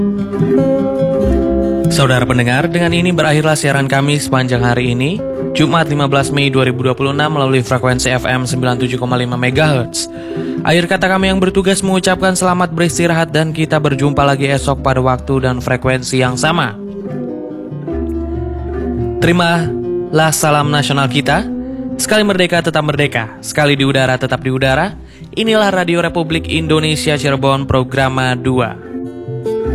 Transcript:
Saudara pendengar, dengan ini berakhirlah siaran kami sepanjang hari ini, Jumat 15 Mei 2026 melalui frekuensi FM 97,5 MHz. Akhir kata kami yang bertugas mengucapkan selamat beristirahat dan kita berjumpa lagi esok pada waktu dan frekuensi yang sama. Terimalah salam nasional kita. Sekali merdeka tetap merdeka, sekali di udara tetap di udara. Inilah Radio Republik Indonesia Cirebon Programa 2.